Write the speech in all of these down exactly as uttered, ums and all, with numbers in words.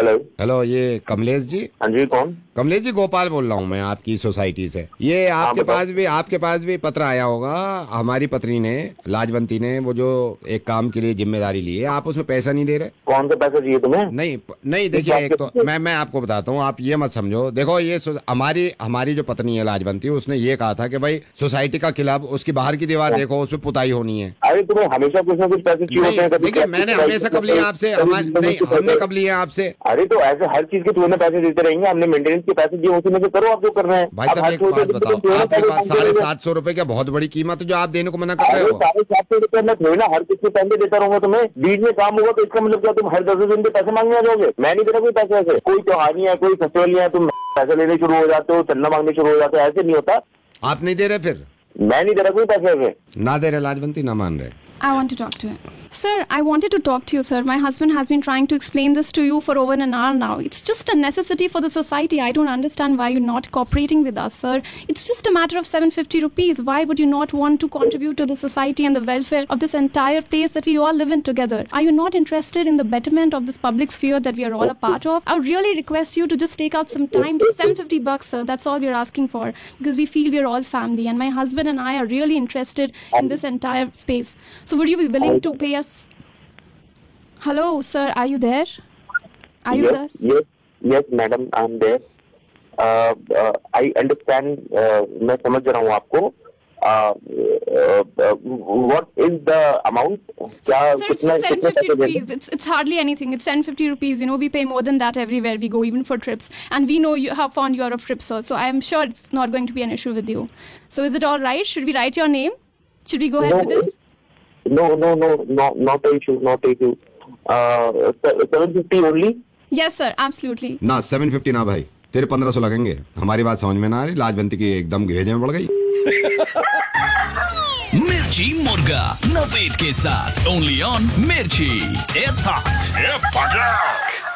Hello hello, ये कमलेश जी? हाँ जी, कौन? कमलेश जी, गोपाल बोल रहा हूँ मैं आपकी सोसाइटी से। ये आपके पास भी आपके पास भी पत्र आया होगा। हमारी पत्नी ने, लाजवंती ने, वो जो एक काम के लिए जिम्मेदारी ली है, आप उसमें पैसा नहीं दे रहे। कौन सा पैसा चाहिए तुम्हें? नहीं नहीं, देखिए, एक तो मैं मैं आपको बताता हूँ, आप ये मत समझो। देखो, ये हमारी हमारी जो पत्नी है लाजवंती, उसने ये कहा था कि भाई सोसाइटी का क्लब, उसकी बाहर की दीवार देखो, उसमें पुताई होनी है। अरे तुम्हें हमेशा कुछ ना कुछ पैसे चाहिए होते हैं। देखिए, मैंने हमेशा कब लिया आपसे? नहीं, हमने कब लिया आपसे? अरे तो ऐसे हर चीज के तुम्हें पैसे देते रहेंगे। हमने मेंटेनेंस के पैसे दिए, उसी में से करो आप जो कर रहे हैं। भाई साहब, एक बात बताओ, आपके पास साढ़े सात सौ रुपए क्या बहुत बड़ी कीमत है जो आप देने को मना कर रहे हो? साढ़े सात सौ रुपए मैं थोड़ी ना हर किसी पैसे देता रहूंगा तुम्हें। बीच में काम होगा तो इसका मतलब क्या तुम हर दस दिन के पैसे मांगने आ जाओगे? मैं नहीं दे रहा कोई पैसे। ऐसे कोई त्योहारी है, कोई फेस्टिवल है, तुम पैसे लेने शुरू हो जाते हो, चंदा मांगने शुरू हो जाते हो। ऐसे नहीं होता। आप नहीं दे रहे? फिर मैं नहीं दे रहा कोई पैसे। ऐसे ना दे रहे लाजवंती, ना मान रहे। I want to talk to him. Sir, I wanted to talk to you, sir. My husband has been trying to explain this to you for over an hour now. It's just a necessity for the society. I don't understand why you're not cooperating with us, sir. It's just a matter of seven hundred fifty rupees. Why would you not want to contribute to the society and the welfare of this entire place that we all live in together? Are you not interested in the betterment of this public sphere that we are all a part of? I would really request you to just take out some time. Just seven hundred fifty bucks, sir. That's all we're asking for, because we feel we're all family, and my husband and I are really interested in this entire space. So would you be willing to pay us? Hello, sir. Are you there? Are you yes, with us? Yes, yes, madam. I'm there. Uh, uh, I understand. Uh, मैं समझ रहा हूँ आपको. Uh, uh, uh, what is the amount? क्या Sir, it's कितना just seven कितने hundred fifty पैसे देंगे? rupees. It's it's hardly anything. It's seven hundred fifty rupees. You know, we pay more than that everywhere we go, even for trips. And we know you, how fond you are of trips, sir. So I am sure it's not going to be an issue with you. So is it all right? Should we write your name? Should we go ahead No, with this? No, no, no, no, not an issue, not an issue. Uh, seven fifty only? Yes, sir. Absolutely. ना seven fifty ना भाई, तेरे पंद्रह सौ लगेंगे। हमारी बात समझ में ना आ रही? लाजवंती की एकदम घेजे में पड़ गई। मिर्ची मुर्गा नवेद के साथ ओनली ऑन मिर्ची। It's hot.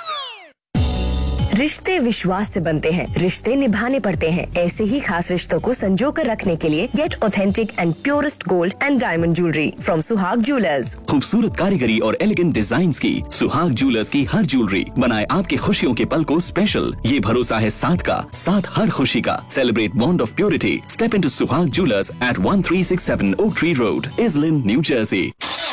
रिश्ते विश्वास से बनते हैं, रिश्ते निभाने पड़ते हैं। ऐसे ही खास रिश्तों को संजो कर रखने के लिए gate authentic and purest gold and diamond jewellery from सुहाग ज्वेलर्स। खूबसूरत कारीगरी और एलिगेंट डिजाइन्स की सुहाग ज्वेलर्स की हर ज्वेलरी बनाए आपके खुशियों के पल को स्पेशल। ये भरोसा है साथ का, साथ हर खुशी का। Celebrate bond of purity. Step into सुहाग jewellers eight one three six seven oak tree road, इजलिन, new Jersey.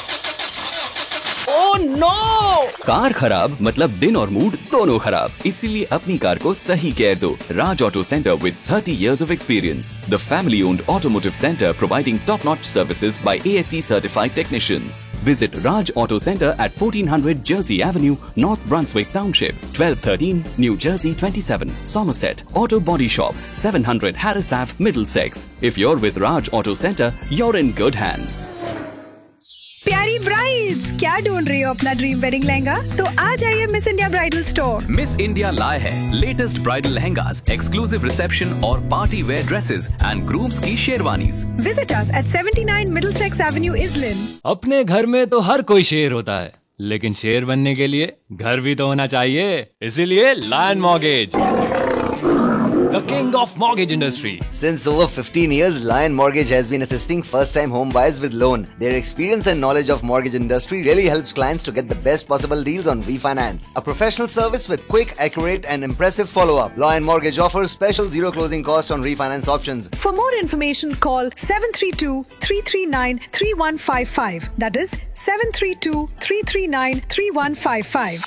Oh no! Car खराब मतलब दिन और मूड दोनों खराब, इसीलिए अपनी कार को सही केयर दो। राज auto centre with thirty years of experience, the family-owned automotive center providing top-notch services by A S C certified technicians. Visit Raj Auto Center at fourteen hundred Jersey Avenue, North Brunswick Township, twelve thirteen New Jersey twenty-seven, Somerset. Auto Body Shop, seven hundred Harris Ave, Middlesex. If you're with Raj Auto Center, you're in good hands. प्यारी brides, क्या ढूंढ रही हो अपना dream wedding lehenga? तो आ जाइए miss India bridal store. Miss India लाए है latest bridal lehengas, exclusive reception और party wear dresses and grooms की sherwanis. Visit us at seventy-nine Middlesex Avenue, Islin. अपने घर में तो हर कोई शेर होता है, लेकिन शेर बनने के लिए घर भी तो होना चाहिए। इसीलिए lion mortgage, the king of mortgage industry. Since over fifteen years, Lion Mortgage has been assisting first-time home buyers with loan. Their experience and knowledge of mortgage industry really helps clients to get the best possible deals on refinance. A professional service with quick, accurate and impressive follow-up. Lion Mortgage offers special zero closing cost on refinance options. For more information, call seven three two, three three nine, three one five five. That is seven three two, three three nine, three one five five.